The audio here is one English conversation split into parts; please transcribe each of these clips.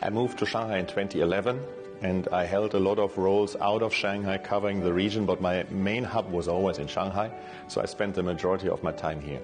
I moved to Shanghai in 2011, and I held a lot of roles out of Shanghai covering the region, but my main hub was always in Shanghai, so I spent the majority of my time here.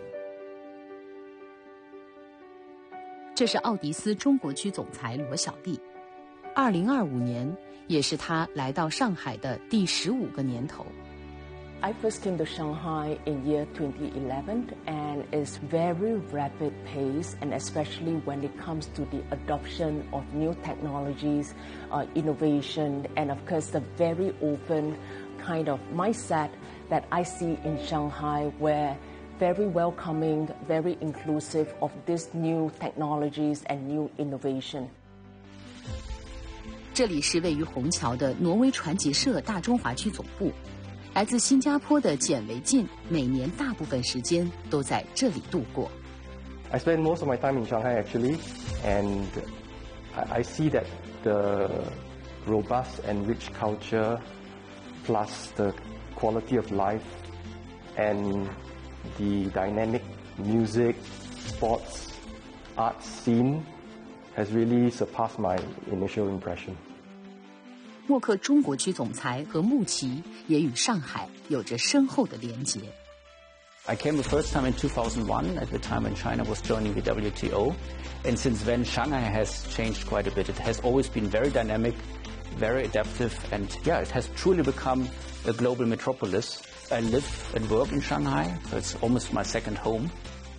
这是奥迪斯中国区总裁罗小丽。2025年也是他来到上海的第15个年头。 I first came to Shanghai in year 2011, and it's very rapid pace, and especially when it comes to the adoption of new technologies, innovation, and of course the very open kind of mindset that I see in Shanghai, where very welcoming, very inclusive of these new technologies and new innovation. 这里是位于虹桥的挪威传奇社大中华区总部。来自新加坡的简维进每年大部分时间都在这里度过。 I spend most of my time in Shanghai actually, and I see that the robust and rich culture, plus the quality of life, and the dynamic music, sports, art scene has really surpassed my initial impression. 默克中国区总裁何慕奇也与上海有着深厚的连结。 I came the first time in 2001 at the time when China was joining the WTO, and since then Shanghai has changed quite a bit. It has always been very dynamic, very adaptive, and yeah, it has truly become a global metropolis. I live and work in Shanghai, so it's almost my second home.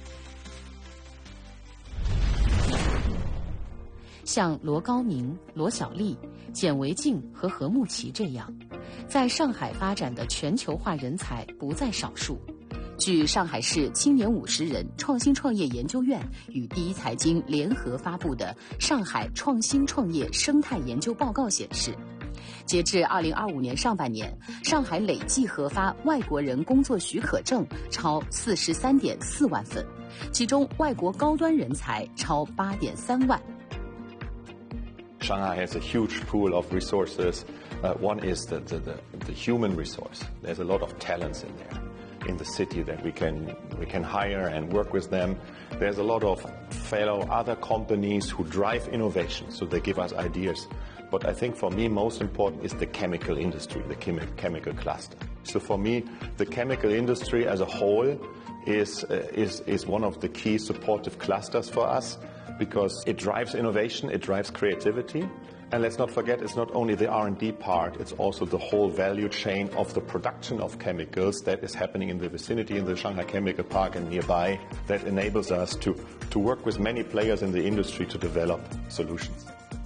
像罗高明、罗小丽、简维静和何慕奇这样，在上海发展的全球化人才不在少数。据上海市青年50人创新创业研究院与第一财经联合发布的《上海创新创业生态研究报告》显示，截至2025年上半年，上海累计核发外国人工作许可证超43.4万份，其中外国高端人才超8.3万。 Shanghai has a huge pool of resources. One is the human resource. There's a lot of talents in there, in the city that we can hire and work with them. There's a lot of fellow other companies who drive innovation, so they give us ideas. But I think for me, most important is the chemical industry, the chemical cluster. So for me, the chemical industry as a whole is one of the key supportive clusters for us, because it drives innovation, it drives creativity. And let's not forget, it's not only the R&D part, it's also the whole value chain of the production of chemicals that is happening in the vicinity, in the Shanghai Chemical Park and nearby, that enables us to work with many players in the industry to develop solutions.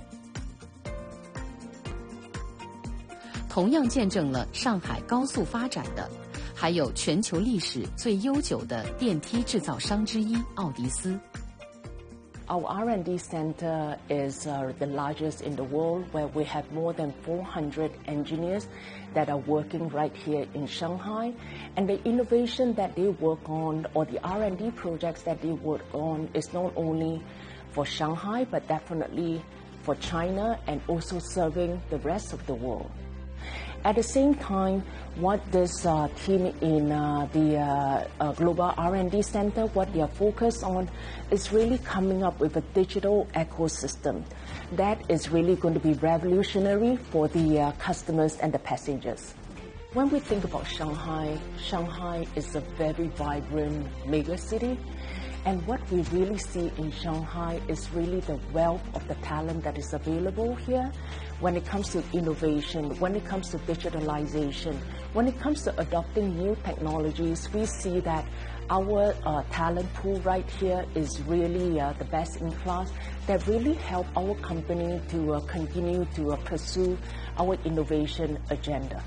同样见证了上海高速发展的，还有全球历史最悠久的电梯制造商之一奥迪斯。 Our R&D center is the largest in the world, where we have more than 400 engineers that are working right here in Shanghai. And the innovation that they work on, or the R&D projects that they work on, is not only for Shanghai, but definitely for China and also serving the rest of the world. At the same time, what this team in the Global R&D Center, what they are focused on is really coming up with a digital ecosystem that is really going to be revolutionary for the customers and the passengers. When we think about Shanghai, Shanghai is a very vibrant mega city. And what we really see in Shanghai is really the wealth of the talent that is available here when it comes to innovation, when it comes to digitalization, when it comes to adopting new technologies. We see that our talent pool right here is really the best in class, that really help our company to continue to pursue our innovation agenda.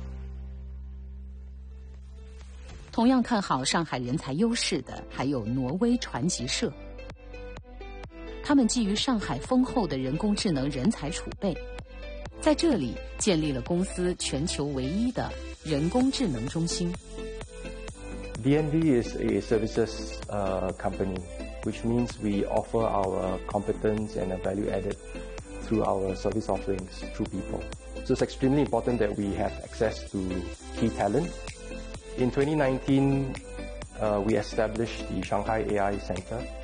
同样看好上海人才优势的还有挪威传奇社，他们基于上海丰厚的人工智能人才储备，在这里建立了公司全球唯一的人工智能中心。 DNV is a services company, which means we offer our competence and a value added through our service offerings through people. So it's extremely important that we have access to key talent. In 2019, we established the Shanghai AI Center,